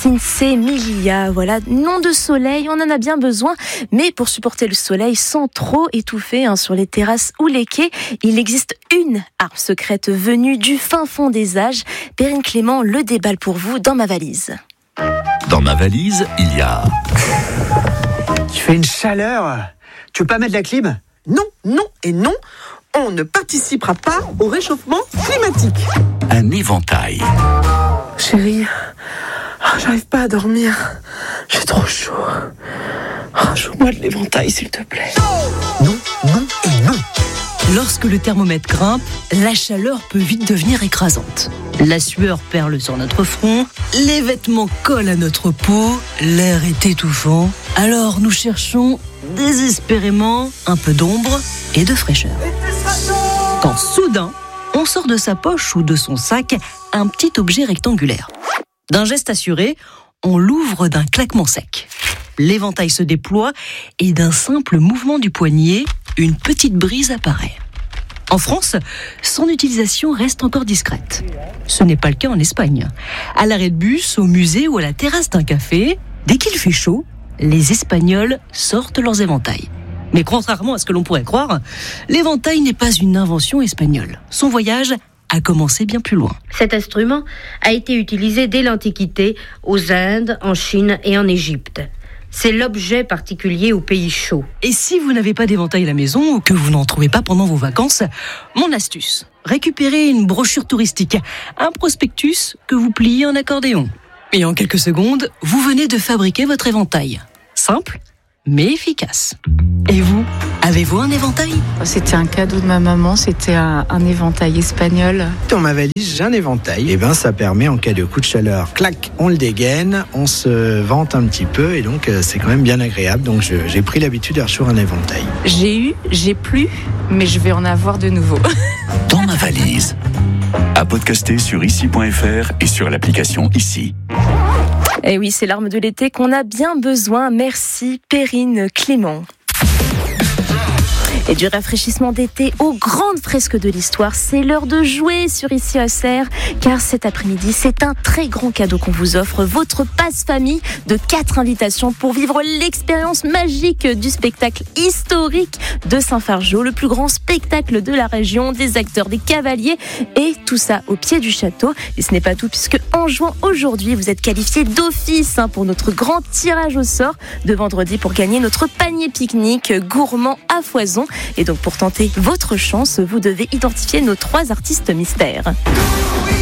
Sinsemilia, voilà, nom de soleil, on en a bien besoin, mais pour supporter le soleil sans trop étouffer sur les terrasses ou les quais, il existe une arme secrète venue du fin fond des âges. Perrine Clément le déballe pour vous dans ma valise. Dans ma valise, il y a... Tu fais une chaleur. Tu veux pas mettre la clim ? Non, non et non, on ne participera pas au réchauffement climatique. Un éventail. Chérie, j'arrive pas à dormir. J'ai trop chaud. Joue-moi de l'éventail, s'il te plaît. Non, non et non. Lorsque le thermomètre grimpe, la chaleur peut vite devenir écrasante. La sueur perle sur notre front, les vêtements collent à notre peau, l'air est étouffant. Alors nous cherchons désespérément un peu d'ombre et de fraîcheur. Quand soudain, on sort de sa poche ou de son sac un petit objet rectangulaire. D'un geste assuré, on l'ouvre d'un claquement sec. L'éventail se déploie et d'un simple mouvement du poignet, une petite brise apparaît. En France, son utilisation reste encore discrète. Ce n'est pas le cas en Espagne. À l'arrêt de bus, au musée ou à la terrasse d'un café, dès qu'il fait chaud, les Espagnols sortent leurs éventails. Mais contrairement à ce que l'on pourrait croire, l'éventail n'est pas une invention espagnole. Son voyage a commencé bien plus loin. Cet instrument a été utilisé dès l'Antiquité, aux Indes, en Chine et en Égypte. C'est l'objet particulier aux pays chauds. Et si vous n'avez pas d'éventail à la maison ou que vous n'en trouvez pas pendant vos vacances, mon astuce, récupérez une brochure touristique, un prospectus que vous pliez en accordéon. Et en quelques secondes, vous venez de fabriquer votre éventail. Simple, mais efficace. Et vous, avez-vous un éventail ? C'était un cadeau de ma maman, c'était un éventail espagnol. Dans ma valise, j'ai un éventail. Et ça permet en cas de coup de chaleur, clac, on le dégaine, on se vente un petit peu et donc c'est quand même bien agréable. Donc j'ai pris l'habitude d'acheter un éventail. J'ai plus, mais je vais en avoir de nouveau. Dans ma valise. À podcaster sur ici.fr et sur l'application Ici. Et oui, c'est l'arme de l'été qu'on a bien besoin. Merci Perrine Clément. Et du rafraîchissement d'été aux grandes fresques de l'histoire, c'est l'heure de jouer sur Ici Auxerre, car cet après-midi, c'est un très grand cadeau qu'on vous offre, votre passe-famille de 4 invitations pour vivre l'expérience magique du spectacle historique de Saint-Fargeau, le plus grand spectacle de la région, des acteurs, des cavaliers, et tout ça au pied du château. Et ce n'est pas tout, puisque en jouant aujourd'hui, vous êtes qualifié d'office pour notre grand tirage au sort de vendredi pour gagner notre panier pique-nique gourmand à foison. Et donc pour tenter votre chance, vous devez identifier nos 3 artistes mystères.